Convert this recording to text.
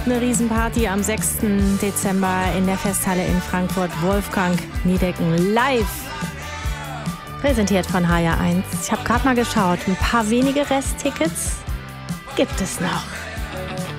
Eine Riesenparty am 6. Dezember in der Festhalle in Frankfurt. Wolfgang Niedecken live. Präsentiert von HR1. Ich habe gerade mal geschaut. Ein paar wenige Resttickets gibt es noch.